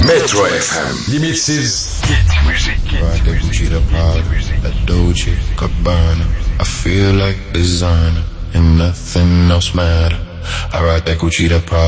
Metro FM. The mix is Hit Music. Ride that Gucci, that Prada, that Dolce, Gabbana. I feel like designer and nothing else matter. I ride that Gucci, that Prada.